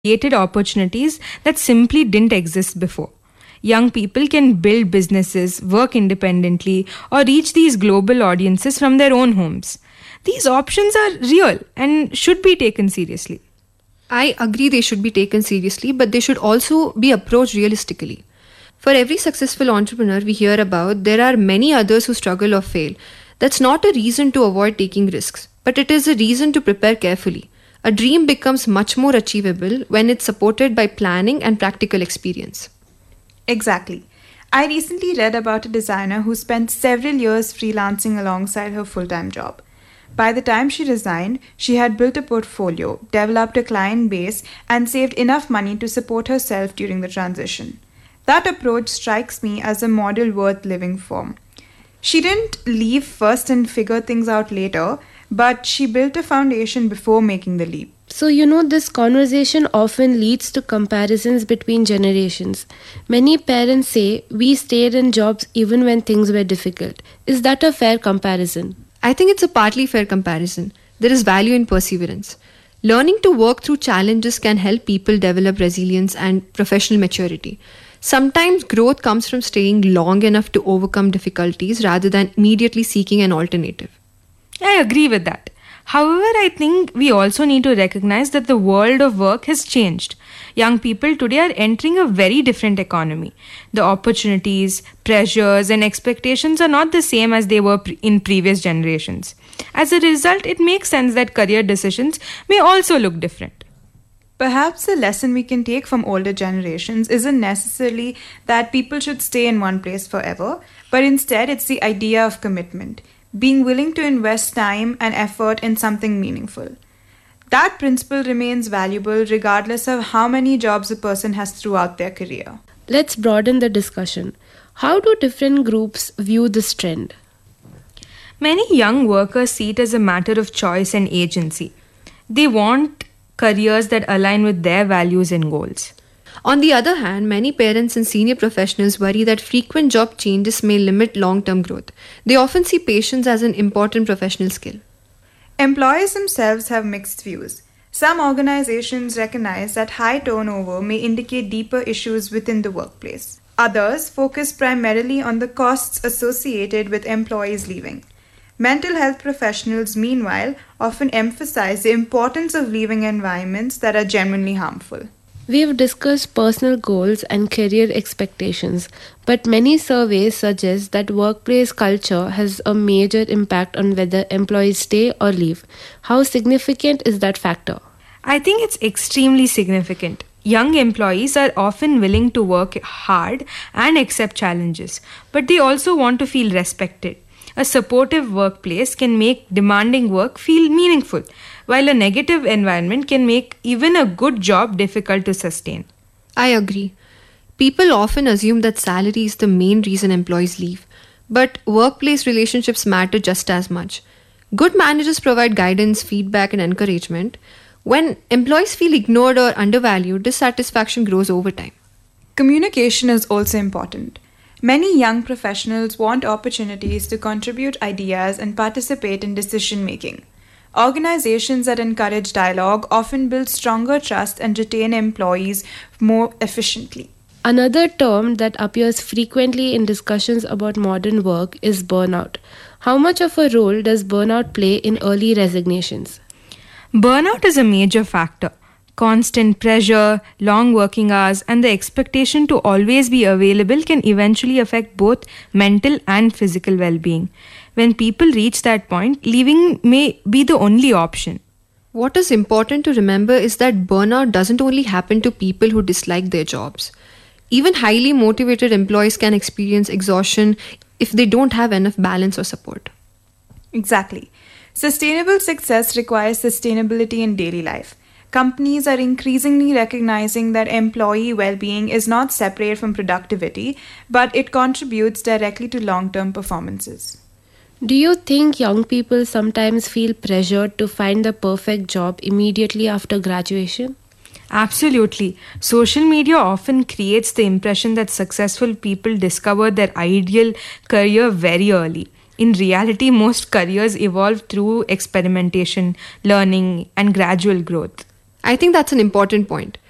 created opportunities that simply didn't exist before. Young people can build businesses, work independently, or reach these global audiences from their own homes. These options are real and should be taken seriously. I agree they should be taken seriously, but they should also be approached realistically. For every successful entrepreneur we hear about, there are many others who struggle or fail. That's not a reason to avoid taking risks, but it is a reason to prepare carefully. A dream becomes much more achievable when it's supported by planning and practical experience. Exactly. I recently read about a designer who spent several years freelancing alongside her full-time job. By the time she resigned, she had built a portfolio, developed a client base, and saved enough money to support herself during the transition. That approach strikes me as a model worth living for. She didn't leave first and figure things out later, but she built a foundation before making the leap. So, this conversation often leads to comparisons between generations. Many parents say, we stayed in jobs even when things were difficult. Is that a fair comparison? I think it's a partly fair comparison. There is value in perseverance. Learning to work through challenges can help people develop resilience and professional maturity. Sometimes growth comes from staying long enough to overcome difficulties rather than immediately seeking an alternative. I agree with that. However, I think we also need to recognize that the world of work has changed. Young people today are entering a very different economy. The opportunities, pressures, and expectations are not the same as they were in previous generations. As a result, it makes sense that career decisions may also look different. Perhaps the lesson we can take from older generations isn't necessarily that people should stay in one place forever, but instead it's the idea of commitment, being willing to invest time and effort in something meaningful. That principle remains valuable regardless of how many jobs a person has throughout their career. Let's broaden the discussion. How do different groups view this trend? Many young workers see it as a matter of choice and agency. They want careers that align with their values and goals. On the other hand, many parents and senior professionals worry that frequent job changes may limit long-term growth. They often see patience as an important professional skill. Employees themselves have mixed views. Some organizations recognize that high turnover may indicate deeper issues within the workplace. Others focus primarily on the costs associated with employees leaving. Mental health professionals, meanwhile, often emphasize the importance of leaving environments that are genuinely harmful. We've discussed personal goals and career expectations, but many surveys suggest that workplace culture has a major impact on whether employees stay or leave. How significant is that factor? I think it's extremely significant. Young employees are often willing to work hard and accept challenges, but they also want to feel respected. A supportive workplace can make demanding work feel meaningful, while a negative environment can make even a good job difficult to sustain. I agree. People often assume that salary is the main reason employees leave, but workplace relationships matter just as much. Good managers provide guidance, feedback, and encouragement. When employees feel ignored or undervalued, dissatisfaction grows over time. Communication is also important. Many young professionals want opportunities to contribute ideas and participate in decision-making. Organizations that encourage dialogue often build stronger trust and retain employees more efficiently. Another term that appears frequently in discussions about modern work is burnout. How much of a role does burnout play in early resignations? Burnout is a major factor. Constant pressure, long working hours, and the expectation to always be available can eventually affect both mental and physical well-being. When people reach that point, leaving may be the only option. What is important to remember is that burnout doesn't only happen to people who dislike their jobs. Even highly motivated employees can experience exhaustion if they don't have enough balance or support. Exactly. Sustainable success requires sustainability in daily life. Companies are increasingly recognizing that employee well-being is not separate from productivity, but it contributes directly to long-term performances. Do you think young people sometimes feel pressured to find the perfect job immediately after graduation? Absolutely. Social media often creates the impression that successful people discover their ideal career very early. In reality, most careers evolve through experimentation, learning, and gradual growth. I think that's an important point.